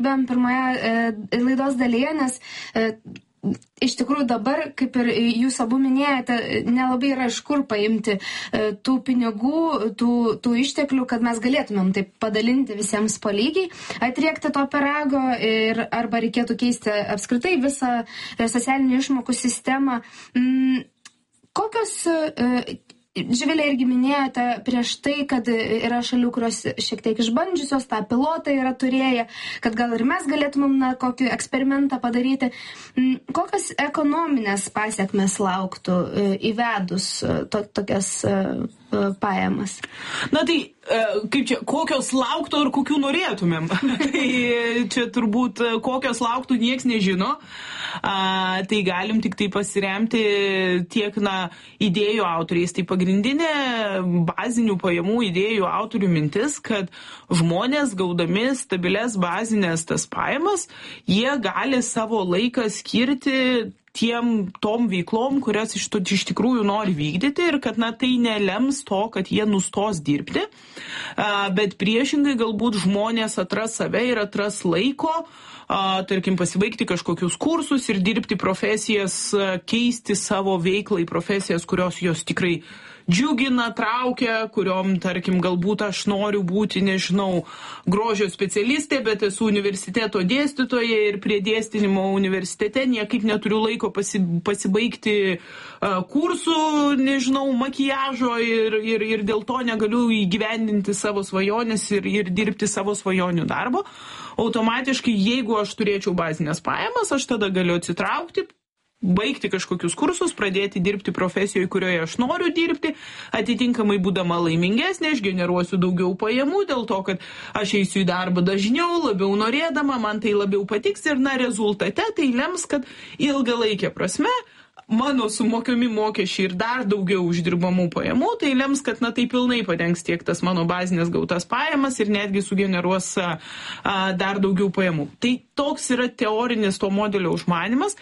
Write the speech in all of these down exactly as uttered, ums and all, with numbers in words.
pirmoje laidos dalyje, nes iš tikrųjų dabar, kaip ir jūs abu minėjote, nelabai yra iš kur paimti tų pinigų, tų, tų išteklių, kad mes galėtumėm taip padalinti visiems po lygiai, atriekti to pyrago ir arba reikėtų keisti apskritai visą socialinių išmokų sistemą. Kokios... Živilė irgi minėjote prieš tai, kad yra šalių, kurios šiek tiek išbandžiusios, tą pilotą yra turėję, kad gal ir mes galėtumėm na, kokį eksperimentą padaryti. Kokios ekonominės pasiekmes lauktų įvedus to, tokias pajamas? Na tai, kaip čia, kokios lauktų ir kokių norėtumėm? Tai čia turbūt kokios lauktų nieks nežino. A, tai galim tik tai pasiremti tiek na, idėjų autoriais. Tai pagrindinė bazinių pajamų idėjų autorių mintis, kad žmonės gaudami stabilės bazinės tas pajamas, jie gali savo laiką skirti tiem tom veiklom, kurias iš, iš tikrųjų nori vykdyti ir kad na, tai nelems to, kad jie nustos dirbti, a, bet priešingai galbūt žmonės atras save ir atras laiko, a, tarkim, pasibaigti kažkokius kursus ir dirbti profesijas, a, keisti savo veiklą į profesijas, kurios jos tikrai džiugina, traukia, kuriom, tarkim, galbūt aš noriu būti, nežinau, grožio specialistė, bet esu universiteto dėstytoja ir prie dėstinimo universitete niekaip neturiu laiko pasi, pasibaigti uh, kursų, nežinau, makiažo ir, ir, ir dėl to negaliu įgyvendinti savo svajonės ir, ir dirbti savo svajonių darbo. Automatiškai, jeigu aš turėčiau bazinės pajamas, aš tada galiu atsitraukti, baigti kažkokius kursus, pradėti dirbti profesijoje, kurioje aš noriu dirbti, atitinkamai būdama laimingesnė, aš generuosiu daugiau pajamų dėl to, kad aš eisiu į darbą dažniau, labiau norėdama, man tai labiau patiks ir na rezultate tai lems, kad ilgalaikė prasme mano sumokiami mokesčiai ir dar daugiau uždirbamų pajamų, tai lems, kad na tai pilnai padengs tiek tas mano bazinės gautas pajamas ir netgi sugeneruos a, a, dar daugiau pajamų. Tai toks yra teorinis to modelio užmanymas.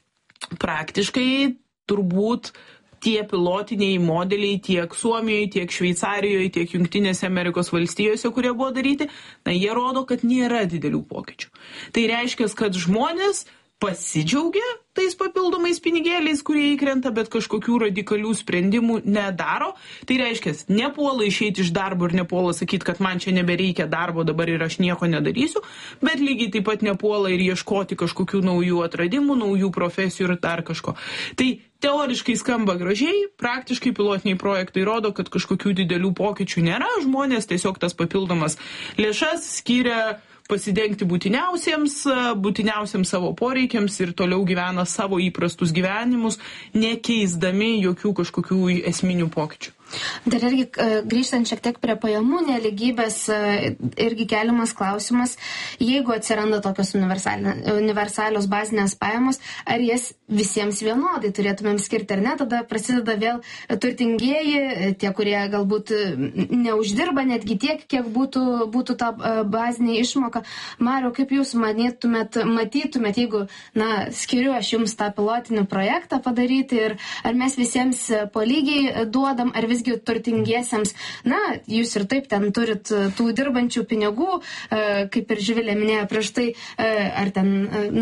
Praktiškai turbūt tie pilotiniai modeliai tiek Suomijoje, tiek Šveicarijoje, tiek Jungtinėse Amerikos valstijose, kurie buvo daryti, na, jie rodo, kad nėra didelių pokyčių. Tai reiškia, kad žmonės pasidžiaugia tais papildomais pinigėliais, kurie įkrenta, bet kažkokių radikalių sprendimų nedaro. Tai reiškia, nepuola išeiti iš darbo ir nepuola sakyti, kad man čia nebereikia darbo dabar ir aš nieko nedarysiu, bet lygiai taip pat nepuola ir ieškoti kažkokių naujų atradimų, naujų profesijų ir dar kažko. Tai teoriškai skamba gražiai, praktiškai pilotiniai projektai rodo, kad kažkokių didelių pokyčių nėra, žmonės tiesiog tas papildomas lėšas skiria pasidengti būtiniausiems, būtiniausiems savo poreikiams ir toliau gyvena savo įprastus gyvenimus, nekeisdami jokių kažkokių esminių pokyčių. Dar irgi grįžtant šiek tiek prie pajamų nelygybės, irgi keliamas klausimas, jeigu atsiranda tokios universalios bazinės pajamos, ar jas visiems vienodai turėtumėm skirti ar ne, tada prasideda vėl turtingieji, tie, kurie galbūt neuždirba netgi tiek, kiek būtų, būtų ta bazinė išmoka. Mariau, kaip jūs manytumėt, matytumėt, jeigu na, skiriu aš jums tą pilotinį projektą padaryti ir ar mes visiems po lygiai duodam, ar vis turtingiesiems, na, jūs ir taip ten turit tų dirbančių pinigų, kaip ir Živilė minėjo prieš tai, ar ten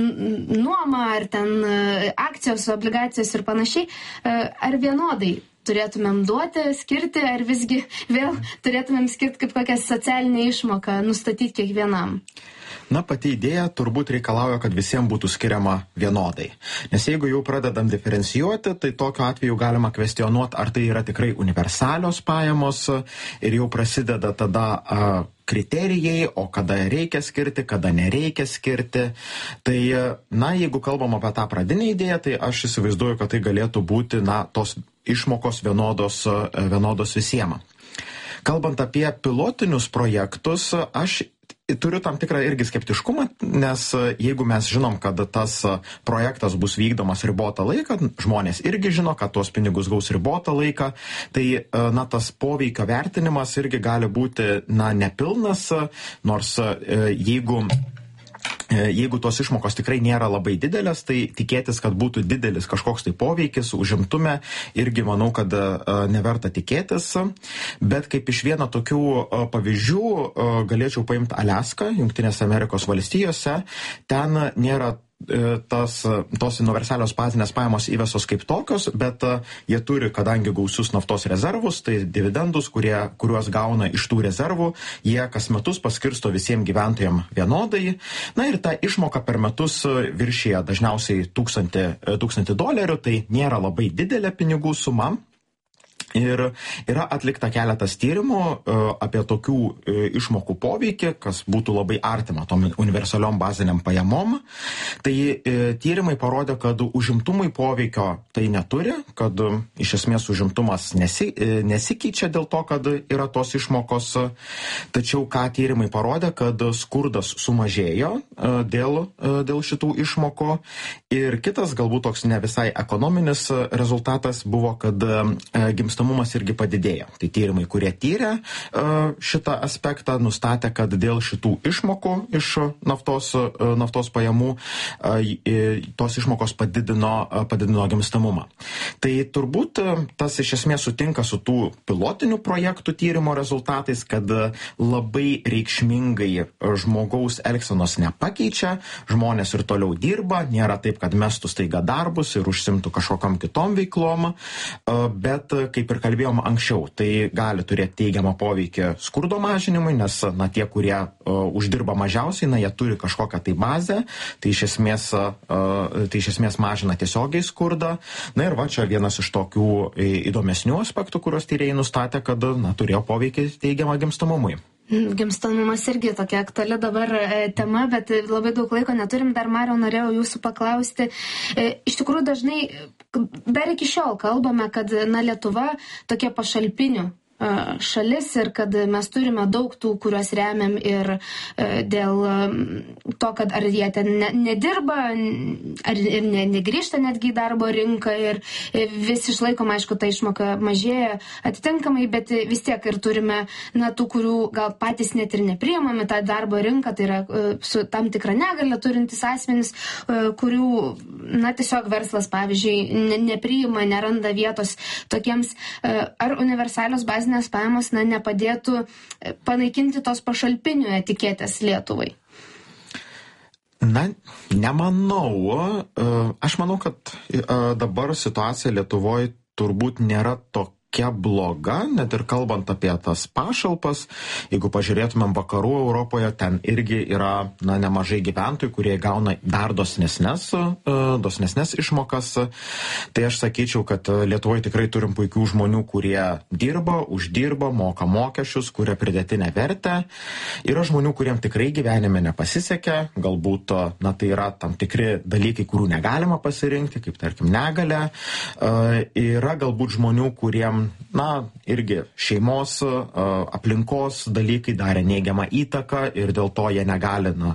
nuoma, ar ten akcijos, obligacijos ir panašiai, ar vienodai turėtumėm duoti, skirti, ar visgi vėl turėtumėm skirti kaip kokią socialinę išmoką, nustatyti kiekvienam? Na, pati idėja turbūt reikalauja, kad visiems būtų skiriama vienodai. Nes jeigu jau pradedam diferencijuoti, tai tokiu atveju galima kvestionuoti, ar tai yra tikrai universalios pajamos ir jau prasideda tada a, kriterijai, o kada reikia skirti, kada nereikia skirti. Tai, na, jeigu kalbam apie tą pradinę idėją, tai aš įsivaizduoju, kad tai galėtų būti, na, tos išmokos vienodos, vienodos visiems. Kalbant apie pilotinius projektus, aš turiu tam tikrą irgi skeptiškumą, nes jeigu mes žinom, kad tas projektas bus vykdomas ribotą laiką, žmonės irgi žino, kad tuos pinigus gaus ribotą laiką, tai na, tas poveikio vertinimas irgi gali būti na, nepilnas, nors jeigu jeigu tos išmokos tikrai nėra labai didelės, tai tikėtis, kad būtų didelis kažkoks tai poveikis užimtume, irgi manau, kad neverta tikėtis. Bet kaip iš vieno tokių pavyzdžių galėčiau paimti Aliaską, Jungtinėse Amerikos valstijose, ten nėra tas, tos universalios bazinės pajamos įvesos kaip tokios, bet jie turi, kadangi gausius naftos rezervus, tai dividendus, kurie, kuriuos gauna iš tų rezervų, jie kas metus paskirsto visiems gyventojams vienodai. Na ir ta išmoka per metus viršyje dažniausiai tūkstantį, tūkstantį dolerių, tai nėra labai didelė pinigų suma. Ir yra atlikta keletas tyrimų apie tokių išmokų poveikį, kas būtų labai artima tom universaliom baziniam pajamom. Tai tyrimai parodė, kad užimtumui poveikio tai neturi, kad iš esmės užimtumas nesi, nesikeičia dėl to, kad yra tos išmokos. Tačiau ką tyrimai parodė, kad skurdas sumažėjo dėl, dėl šitų išmokų. Ir kitas, galbūt toks ne visai ekonominis rezultatas buvo, kad gimstamumas irgi padidėjo. Tai tyrimai, kurie tyrė šitą aspektą, nustatė, kad dėl šitų išmokų iš naftos, naftos pajamų tos išmokos padidino, padidino gimstamumą. Tai turbūt tas iš esmės sutinka su tų pilotinių projektų tyrimo rezultatais, kad labai reikšmingai žmogaus elgsenos nepakeičia, žmonės ir toliau dirba, nėra taip, kad mestų staiga darbus ir užsimtų kažkokiam kitom veiklom, bet kaip ir kalbėjom anksčiau, tai gali turėti teigiamą poveikį skurdo mažinimui, nes na, tie, kurie uh, uždirba mažiausiai, na, jie turi kažkokią tai bazę, tai iš esmės, uh, tai iš esmės mažina tiesiogiai skurdą. Na ir va, čia vienas iš tokių įdomesnių aspektų, kuriuos tyrėjai nustatė, kad na, turėjo poveikį teigiamą gimstamumui. Gimstamumas irgi tokia aktuali dabar tema, bet labai daug laiko neturim. Dar, Mariau, norėjau jūsų paklausti. Iš tikrųjų, dažnai, dar iki šiol kalbame, kad na, Lietuva tokie pašalpinių šalis ir kad mes turime daug tų, kuriuos remiam ir dėl to, kad ar jie ten ne, nedirba, ar ir ne, negrįžta netgi į darbo rinką ir vis išlaikoma, aišku, ta išmoka mažėja atitinkamai, bet vis tiek ir turime na, tų, kurių gal patys net ir nepriimami tą darbo rinką, tai yra su tam tikra negalia turintis asmenys, kurių na, tiesiog verslas, pavyzdžiui, ne, nepriima, neranda vietos tokiems. Ar universalios bazinės nes pajamos na, nepadėtų panaikinti tos pašalpinių etiketės Lietuvai? Na, nemanau. Aš manau, kad dabar situacija Lietuvoje turbūt nėra tokia bloga, net ir kalbant apie tas pašalpas. Jeigu pažiūrėtumėm vakarų Europoje, ten irgi yra na, nemažai gyventojų, kurie gauna dar dosnesnes, dosnesnes išmokas. Tai aš sakyčiau, kad Lietuvoje tikrai turim puikių žmonių, kurie dirba, uždirba, moka mokesčius, kuria pridėtinę vertę. Yra žmonių, kuriem tikrai gyvenime nepasisekė, galbūt na, tai yra tam tikri dalykai, kurių negalima pasirinkti, kaip tarkim negalia. Yra galbūt žmonių, kuriem na, irgi šeimos, aplinkos dalykai darė neigiamą įtaką ir dėl to jie negali na,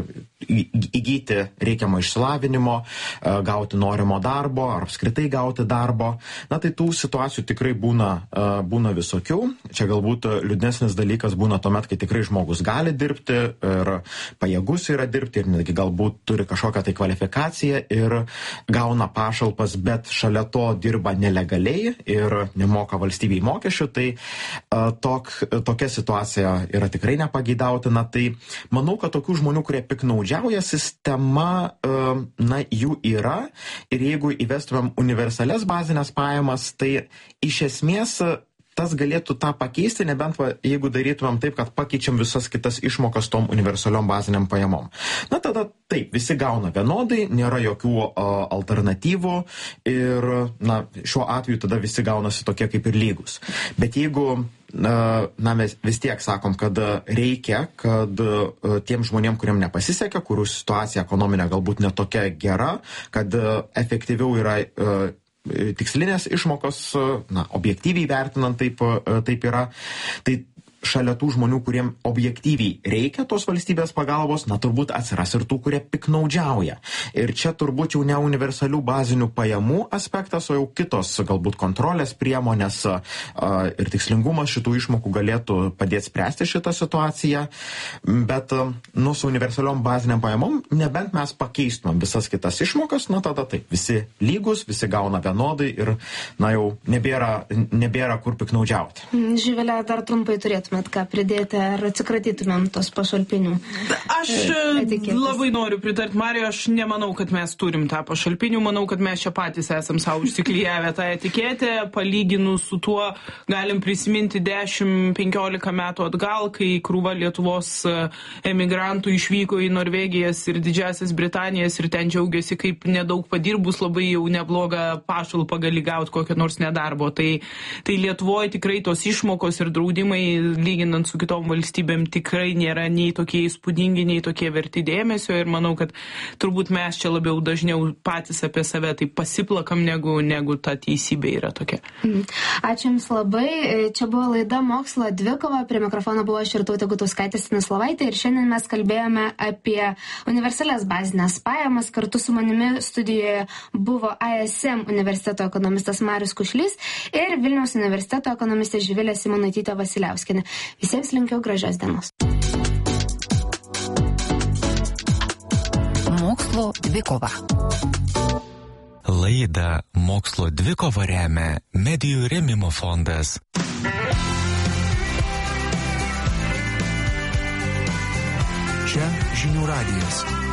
įgyti reikiamą išsilavinimo, gauti norimo darbo ar apskritai gauti darbo. Na, tai tų situacijų tikrai būna, būna visokių. Čia galbūt liūdnesnis dalykas būna tuomet, kai tikrai žmogus gali dirbti ir pajėgus yra dirbti ir netgi galbūt turi kažkokią tai kvalifikaciją ir gauna pašalpas, bet šalia to dirba nelegaliai ir nemoka valstybei mokesčių, tai uh, tok, tokia situacija yra tikrai nepageidautina. Tai manau, kad tokių žmonių, kurie piknaudžiauja sistema, uh, na, jų yra. Ir jeigu įvestumėm universalias bazinės pajamas, tai iš esmės tas galėtų tą pakeisti, nebent va, jeigu darytumėm taip, kad pakeičiam visas kitas išmokas tom universaliom baziniam pajamom. Na tada taip, visi gauna vienodai, nėra jokių uh, alternatyvų ir na, šiuo atveju tada visi gaunasi tokie kaip ir lygus. Bet jeigu na, mes vis tiek sakom, kad reikia, kad tiem žmonėm, kuriem nepasisekė, kurių situacija ekonominė galbūt netokia gera, kad efektyviau yra tikslinės išmokos, na, objektyviai vertinant taip, taip yra, tai šalia tų žmonių, kuriem objektyviai reikia tos valstybės pagalbos, na turbūt atsiras ir tų, kurie piknaudžiauja. Ir čia turbūt jau ne universalių bazinių pajamų aspektas, o jau kitos galbūt kontrolės priemonės a, ir tikslingumas šitų išmokų galėtų padėti spręsti šitą situaciją. Bet a, nu, su universaliom baziniam pajamom, nebent mes pakeistumėm visas kitas išmokas, na tada taip, visi lygus, visi gauna vienodai ir na jau nebėra, nebėra kur piknaudžiauti. Živilė, dar trumpai turėtumėt ką pridėti, ar atsikratytumėm tos pašalpinių? Aš etiketės. Labai noriu pritarti Marijo, aš nemanau, kad mes turim tą pašalpinių, manau, kad mes čia patys esam savo užsiklijavę tą etiketę, palyginus su tuo galim prisiminti dešimt penkiolika metų atgal, kai krūva Lietuvos emigrantų išvyko į Norvegijas ir Didžiąsias Britanijas ir ten džiaugiasi, kaip nedaug padirbus labai jau neblogą pašalpą gali gauti kokio nors nedarbo. Tai, tai Lietuvoje tikrai tos išmokos ir draudimai, lyginant su kitom valstybėm, tikrai nėra nei tokie įspūdingi, nei tokie verti dėmesio ir manau, kad turbūt mes čia labiau dažniau patys apie save tai pasiplakam, negu, negu ta teisybė yra tokia. Ačiū Jums labai. Čia buvo laida Mokslo dvikova. Prie mikrofono buvo aš Irtautė Gutauskaitė Stanislovaitė ir šiandien mes kalbėjome apie universalias bazinės pajamas. Kartu su manimi studijoje buvo A S M universiteto ekonomistas Marius Kušlys ir Vilniaus universiteto ekonomistė Živilė Simonaitytė Vasiliauskienė. Visiems linkiu gražios dienos. Mokslo dvikova. Laidą Mokslo dvikova remia Medijų rėmimo fondas. Čia Žinių radijas.